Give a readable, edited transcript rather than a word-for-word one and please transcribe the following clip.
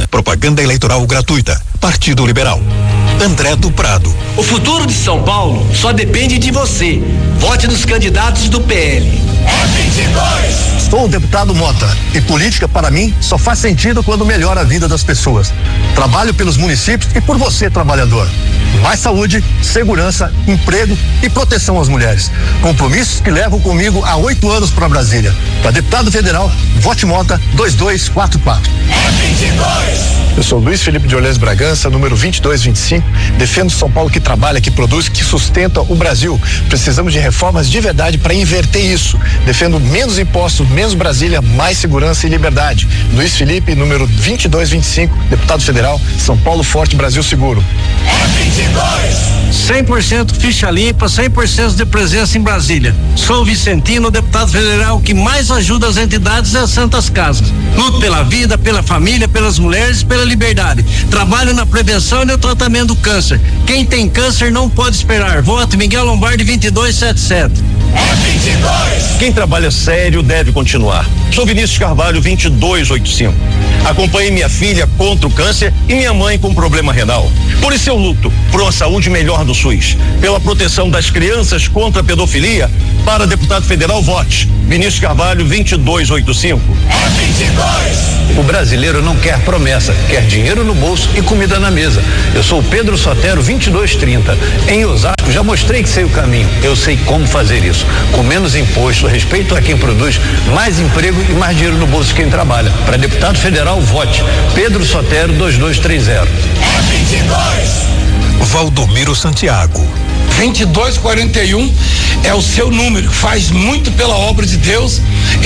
Propaganda eleitoral gratuita. Partido Liberal. André do Prado. O futuro de São Paulo só depende de você. Vote nos candidatos do PL. É 22. Sou o deputado Mota e política para mim só faz sentido quando melhora a vida das pessoas. Trabalho pelos municípios e por você, trabalhador. Mais saúde, segurança, emprego e proteção às mulheres. Compromissos que levam comigo há 8 anos para Brasília. Para deputado federal, vote Mota 2244. É 22. Eu sou Luiz Felipe de Orleans Bragança, número 2225. Defendo São Paulo que trabalha, que produz, que sustenta o Brasil. Precisamos de reformas de verdade para inverter isso. Defendo menos impostos, menos Brasília, mais segurança e liberdade. Luiz Felipe, número 2225, deputado federal, São Paulo Forte, Brasil Seguro. É 22. 100% ficha limpa, 100% de presença em Brasília. Sou Vicentino, deputado federal que mais ajuda as entidades e as santas casas. Luto pela vida, pela família, pelas mulheres, pela liberdade. Trabalho na prevenção e no tratamento do câncer. Quem tem câncer não pode esperar. Vote Miguel Lombardi 2277. É 22. Quem trabalha sério deve continuar. Sou Vinícius Carvalho 2285. Acompanhei minha filha contra o câncer e minha mãe com problema renal. Por isso eu luto por uma saúde melhor do SUS, pela proteção das crianças contra a pedofilia. Para deputado federal, vote Vinícius Carvalho 2285. É 22. O brasileiro não quer promessa, quer dinheiro no bolso e comida na mesa. Eu sou o Pedro Sotero 2230. Em Osasco já mostrei que sei o caminho. Eu sei como fazer isso. Com menos imposto, respeito a quem produz, mais emprego e mais dinheiro no bolso de quem trabalha. Para deputado federal, vote Pedro Sotero 2230. É 22. Valdomiro Santiago. 2241 é o seu número. Faz muito pela obra de Deus